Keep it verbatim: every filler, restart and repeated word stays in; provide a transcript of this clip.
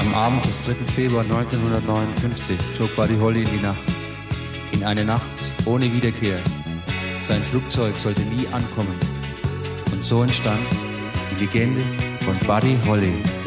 Am Abend des dritten Februar neunzehnhundertneunundfünfzig flog Buddy Holly in die Nacht. In eine Nacht ohne Wiederkehr. Sein Flugzeug sollte nie ankommen. Und so entstand die Legende von Buddy Holly.